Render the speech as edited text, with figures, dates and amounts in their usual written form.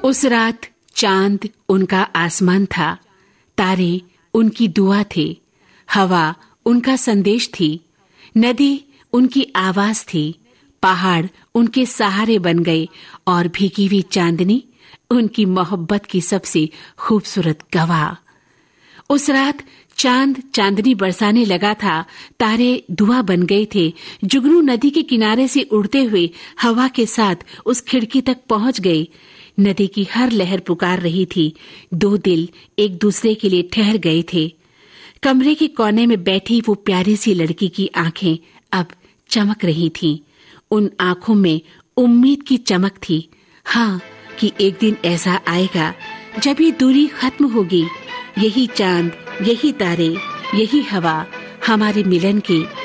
उस रात चांद उनका आसमान था, तारे उनकी दुआ थे, हवा उनका संदेश थी, नदी उनकी आवाज थी, पहाड़ उनके सहारे बन गए और भीगी हुई चांदनी उनकी मोहब्बत की सबसे खूबसूरत गवाह। उस रात चांद चांदनी बरसाने लगा था, तारे दुआ बन गए थे। जुगनू नदी के किनारे से उड़ते हुए हवा के साथ उस खिड़की तक पहुंच गए। नदी की हर लहर पुकार रही थी। दो दिल एक दूसरे के लिए ठहर गए थे। कमरे के कोने में बैठी वो प्यारी सी लड़की की आंखें अब चमक रही थीं। उन आंखों में उम्मीद की चमक थी। हाँ, कि एक दिन ऐसा आएगा जब ये दूरी खत्म होगी। यही चांद, यही तारे, यही हवा हमारे मिलन के